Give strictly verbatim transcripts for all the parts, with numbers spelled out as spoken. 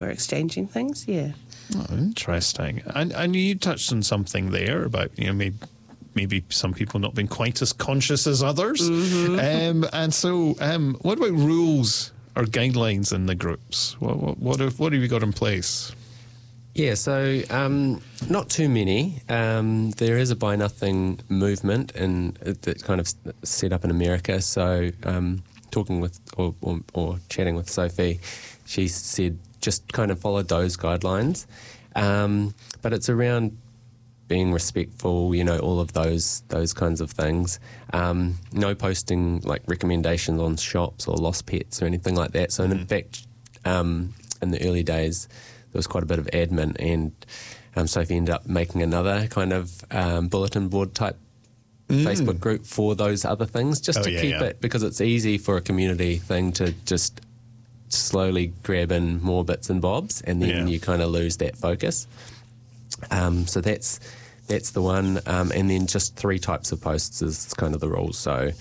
are exchanging things. Yeah. Oh, interesting. And and you touched on something there about, you know, maybe maybe some people not being quite as conscious as others. Mm-hmm. Um, and so, um, what about rules or guidelines in the groups? What what what have, what have you got in place? Yeah, so um, not too many. Um, there is a Buy Nothing movement and that kind of set up in America. So um, talking with or, or, or chatting with Sophie, she said just kind of follow those guidelines. Um, but it's around being respectful, you know, all of those those kinds of things. Um, no posting like recommendations on shops or lost pets or anything like that. So mm-hmm. in fact, um, in the early days, there was quite a bit of admin, and um, Sophie ended up making another kind of um, bulletin board type mm. Facebook group for those other things, just oh, to yeah, keep yeah. it, because it's easy for a community thing to just slowly grab in more bits and bobs, and then yeah. you kind of lose that focus. Um, so that's that's the one, um, and then just three types of posts is kind of the rules. So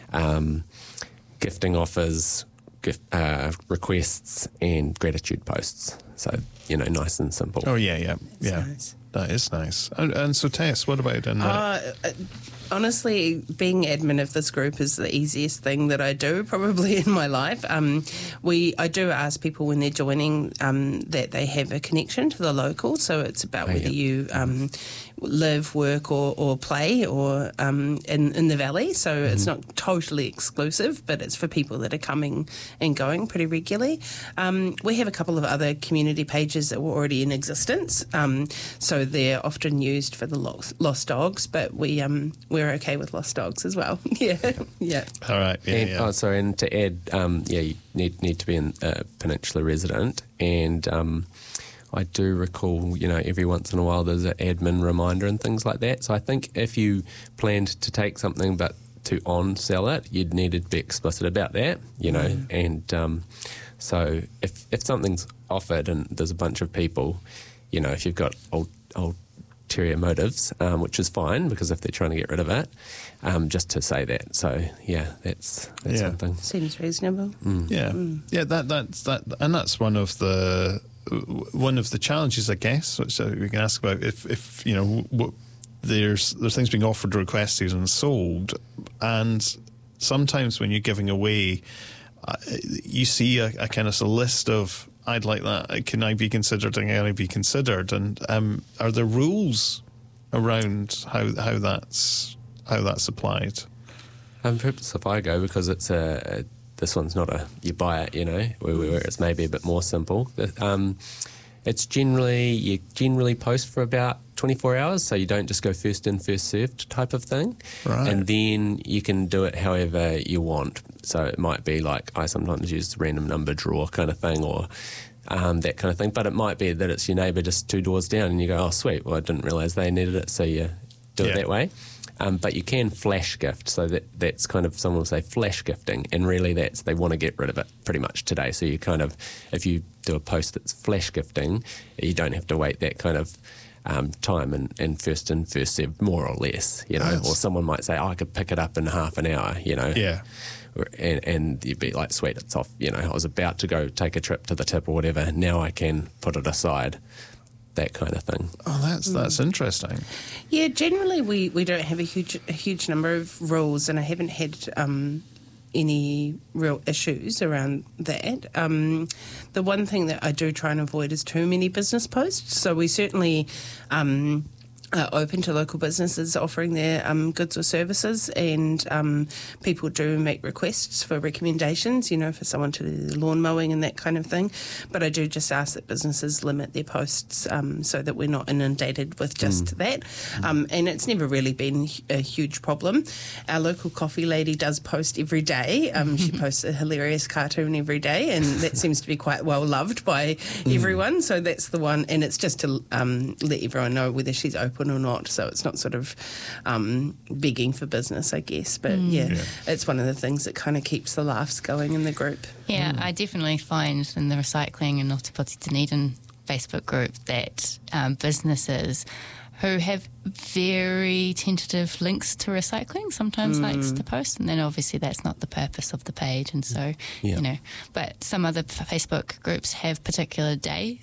um, gifting offers, gift, uh, requests, and gratitude posts. So, you know, nice and simple. Oh, yeah, yeah, yeah. Nice. That is nice. And, and so, Tess, what about in that? Uh, honestly, being admin of this group is the easiest thing that I do probably in my life. Um, we I do ask people when they're joining um, that they have a connection to the local, so it's about oh, whether yeah. you um, live, work or, or play or um, in, in the valley, so mm-hmm. it's not totally exclusive, but it's for people that are coming and going pretty regularly. Um, we have a couple of other community pages that were already in existence, um, so they're often used for the lost, lost dogs, but we um, we're okay with lost dogs as well. yeah, yeah. All right. Yeah, and, yeah. Oh, sorry, and to add, um, yeah, you need need to be a uh, Peninsula resident, and um, I do recall, you know, every once in a while there's an admin reminder and things like that. So I think if you planned to take something but to on-sell it, you'd need to be explicit about that, you know, mm. and um, so if if something's offered and there's a bunch of people, you know, if you've got old ulterior motives, um, which is fine because if they're trying to get rid of it, um, just to say that. So yeah, that's that's yeah. something. Seems reasonable. Mm. Yeah, mm. yeah. That that's that, and that's one of the one of the challenges, I guess, which we can ask about. If if you know what, there's there's things being offered, requested, and sold, and sometimes when you're giving away, uh, you see a, a kind of a list of, I'd like that. Can I be considered? Can I be considered? And um, are there rules around how how that's how that's applied? Um, perhaps if I go, because it's a, a this one's not a you buy it, you know, where, where it's maybe a bit more simple. But, um, it's generally you generally post for about twenty-four hours, so you don't just go first in, first served type of thing. Right. And then you can do it however you want. So it might be like I sometimes use random number draw kind of thing, or um, that kind of thing. But it might be that it's your neighbour just two doors down, and you go, oh sweet, well I didn't realise they needed it, so you do yeah. it that way. Um, but you can flash gift, so that that's kind of, someone will say flash gifting, and really that's, they want to get rid of it pretty much today. So you kind of, if you do a post that's flash gifting, you don't have to wait that kind of um, time and, and first in, first served, more or less, you know. Yes. Or someone might say, oh, I could pick it up in half an hour, you know. Yeah. And, and you'd be like, sweet, it's off, you know, I was about to go take a trip to the tip or whatever, now I can put it aside. That kind of thing. Oh, that's that's mm. interesting. Yeah, generally we, we don't have a huge a huge number of rules, and I haven't had um, any real issues around that. Um, the one thing that I do try and avoid is too many business posts. So we certainly um, are open to local businesses offering their um, goods or services, and um, people do make requests for recommendations, you know, for someone to do lawn mowing and that kind of thing. But I do just ask that businesses limit their posts um, so that we're not inundated with just mm. that. Um, and it's never really been a huge problem. Our local coffee lady does post every day. Um, she posts a hilarious cartoon every day, and that seems to be quite well loved by mm. everyone. So that's the one, and it's just to um, let everyone know whether she's open or not, so it's not sort of um, begging for business, I guess. But mm. yeah, yeah, it's one of the things that kind of keeps the laughs going in the group. Yeah, mm. I definitely find in the recycling and Ngāti Dunedin Facebook group that um, businesses who have very tentative links to recycling sometimes mm. likes to post, and then obviously that's not the purpose of the page, and so yeah. you know, but some other Facebook groups have particular days